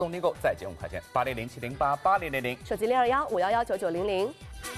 订购再减5块钱，8007088000， 手机0215119900。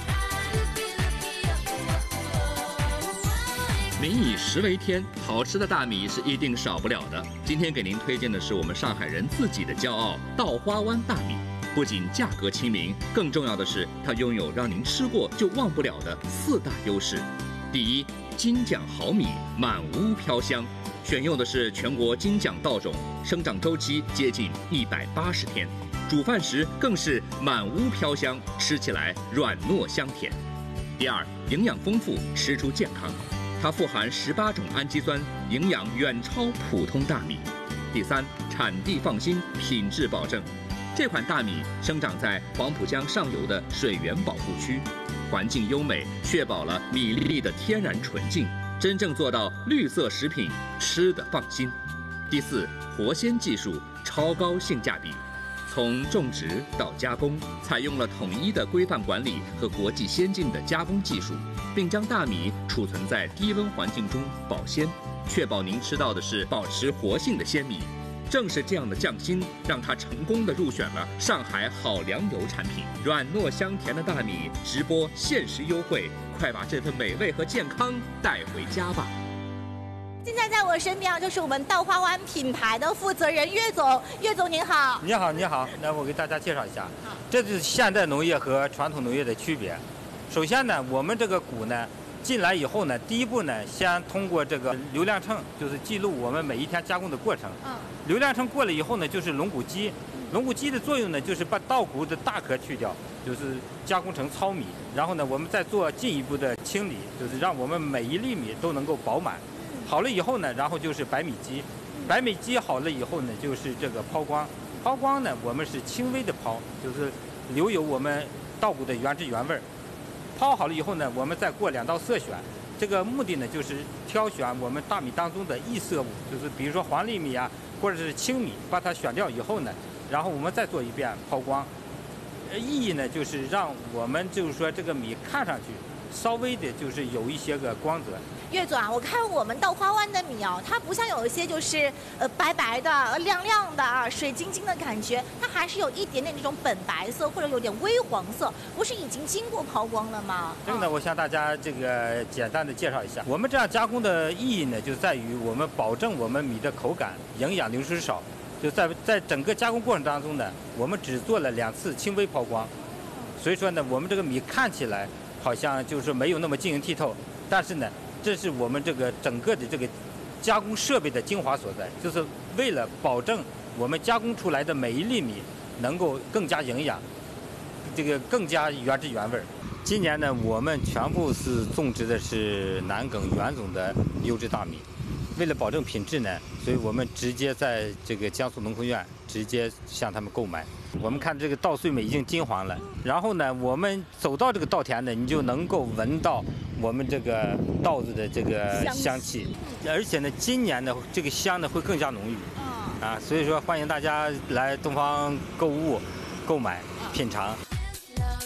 民以食为天，好吃的大米是一定少不了的。今天给您推荐的是我们上海人自己的骄傲——稻花湾大米。不仅价格亲民，更重要的是它拥有让您吃过就忘不了的4大优势。第一，金奖好米，满屋飘香。选用的是全国金奖稻种，生长周期接近180天，煮饭时更是满屋飘香，吃起来软糯香甜。第二，营养丰富，吃出健康。它富含18种氨基酸，营养远超普通大米。第三，产地放心，品质保证。这款大米生长在黄浦江上游的水源保护区，环境优美，确保了米粒的天然纯净，真正做到绿色食品，吃得放心。第四，活鲜技术，超高性价比。从种植到加工，采用了统一的规范管理和国际先进的加工技术，并将大米储存在低温环境中保鲜，确保您吃到的是保持活性的鲜米。正是这样的匠心，让它成功地入选了上海好粮油产品。软糯香甜的大米，直播限时优惠，快把这份美味和健康带回家吧！ 现在在我身边就是我们稻花湾品牌的负责人岳总。岳总您好。 你好，你好。那我给大家介绍一下，这就是现代农业和传统农业的区别。首先呢，我们这个谷呢进来以后呢，第一步呢，先通过这个流量秤，就是记录我们每一天加工的过程。流量秤过了以后呢，就是龙骨机。龙骨机的作用呢，就是把稻谷的大壳去掉，就是加工成糙米。然后呢，我们再做进一步的清理，就是让我们每一粒米都能够饱满。好了以后呢，然后就是白米机。白米机好了以后呢，就是这个抛光。抛光呢，我们是轻微的抛，就是留有我们稻谷的原汁原味儿。抛好了以后呢，我们再过2道色选。这个目的呢，就是挑选我们大米当中的异色物，就是比如说黄粒米啊，或者是青米，把它选掉以后呢，然后我们再做一遍抛光。意义呢，就是让我们就是说这个米看上去稍微的就是有一些个光泽。 岳总啊，我看我们稻花湾的米啊，它不像有一些就是白白的、亮亮的啊、水晶晶的感觉，它还是有一点点那种本白色或者有点微黄色，不是已经经过抛光了吗？ 这个呢，我向大家这个简单的介绍一下，我们这样加工的意义呢，就在于我们保证我们米的口感、营养流失少。就在整个加工过程当中呢，我们只做了2次轻微抛光，所以说呢，我们这个米看起来好像就是没有那么晶莹剔透，但是呢，这是我们这个整个的这个加工设备的精华所在，就是为了保证我们加工出来的每一粒米能够更加营养，这个更加原汁原味。今年呢，我们全部是种植的是南埂原种的优质大米。为了保证品质呢，所以我们直接在这个江苏农科院直接向他们购买。我们看这个稻穗米已经金黄了，然后呢，我们走到这个稻田呢，你就能够闻到我们这个稻子的这个香气，而且呢，今年的这个香呢会更加浓郁。所以说欢迎大家来东方购物、购买、品尝。